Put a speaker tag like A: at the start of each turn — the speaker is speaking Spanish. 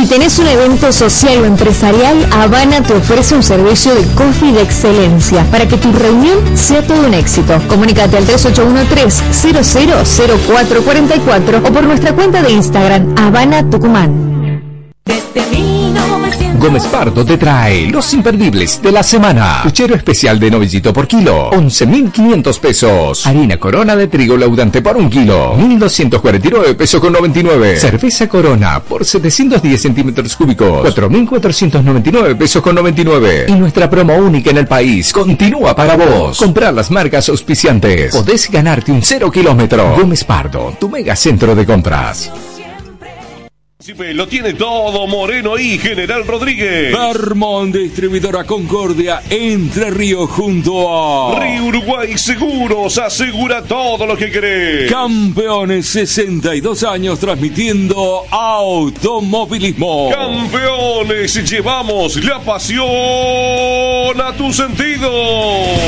A: Si tenés un evento social o empresarial, Habana te ofrece un servicio de coffee de excelencia para que tu reunión sea todo un éxito. Comunícate al 3813-000444 o por nuestra cuenta de Instagram, Habana Tucumán.
B: Gómez Pardo te trae los imperdibles de la semana. Puchero especial de novillito por kilo, 11.500 pesos. Harina Corona de trigo laudante por 1 kilo, 1.249 pesos con 99. Cerveza Corona por 710 centímetros cúbicos, 4.499 pesos con 99. Y nuestra promo única en el país continúa para vos. Comprar las marcas auspiciantes. Podés ganarte un 0 kilómetro. Gómez Pardo, tu mega centro de compras.
C: Lo tiene todo Moreno y General Rodríguez.
D: Vermont Distribuidora Concordia, Entre Ríos, junto a
C: Río Uruguay Seguros, asegura todo lo que querés.
D: Campeones, 62 años transmitiendo automovilismo.
C: Campeones, llevamos la pasión a tu sentido.